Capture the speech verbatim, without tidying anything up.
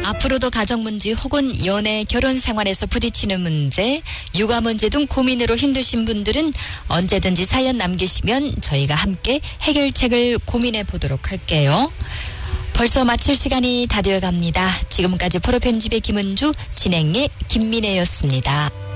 앞으로도 가정 문제 혹은 연애, 결혼 생활에서 부딪히는 문제, 육아 문제 등 고민으로 힘드신 분들은 언제든지 사연 남기시면 저희가 함께 해결책을 고민해 보도록 할게요. 벌써 마칠 시간이 다 되어 갑니다. 지금까지 프로 편집의 김은주, 진행의 김민혜였습니다.